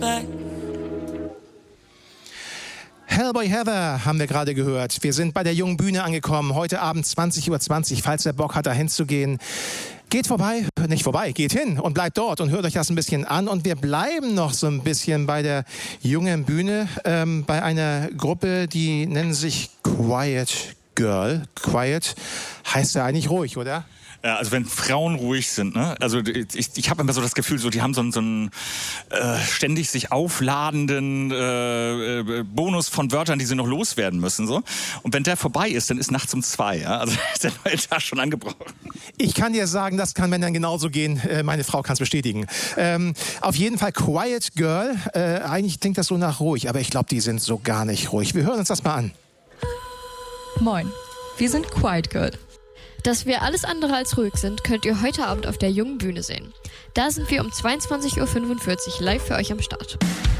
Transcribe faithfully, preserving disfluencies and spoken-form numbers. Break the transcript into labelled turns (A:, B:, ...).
A: back.
B: Hellboy Heather haben wir gerade gehört. Wir sind bei der Jungen Bühne angekommen. Heute Abend zwanzig Uhr zwanzig, falls ihr Bock hat, da hinzugehen. Geht vorbei, nicht vorbei, geht hin und bleibt dort und hört euch das ein bisschen an. Und wir bleiben noch so ein bisschen bei der Jungen Bühne, ähm, bei einer Gruppe, die nennen sich Quiet Girl. Quiet heißt ja eigentlich ruhig, oder?
C: Ja, also wenn Frauen ruhig sind, ne? Also ich, ich habe immer so das Gefühl, so die haben so einen, so einen äh, ständig sich aufladenden äh, äh, Bonus von Wörtern, die sie noch loswerden müssen, so. Und wenn der vorbei ist, dann ist nachts um zwei, ja? Also ist der neue Tag schon angebrochen.
B: Ich kann dir sagen, das kann Männern genauso gehen. Äh, meine Frau kann es bestätigen. Ähm, auf jeden Fall Quiet Girl. Äh, eigentlich klingt das so nach ruhig, aber ich glaube, die sind so gar nicht ruhig. Wir hören uns das mal an.
D: Moin, wir sind Quiet Girl.
E: Dass wir alles andere als ruhig sind, könnt ihr heute Abend auf der Jungen Bühne sehen. Da sind wir um zweiundzwanzig Uhr fünfundvierzig live für euch am Start.